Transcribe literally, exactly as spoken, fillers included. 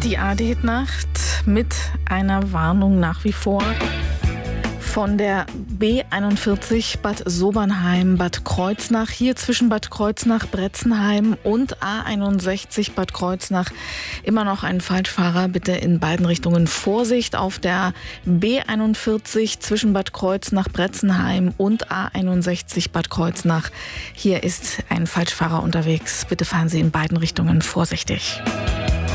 Die A R D-Nacht mit einer Warnung nach wie vor von der B einundvierzig Bad Sobernheim, Bad Kreuznach, hier zwischen Bad Kreuznach, Bretzenheim und A einundsechzig Bad Kreuznach. Immer noch ein Falschfahrer, bitte in beiden Richtungen Vorsicht. Auf der B einundvierzig zwischen Bad Kreuznach, Bretzenheim und A einundsechzig Bad Kreuznach. Hier ist ein Falschfahrer unterwegs. Bitte fahren Sie in beiden Richtungen vorsichtig.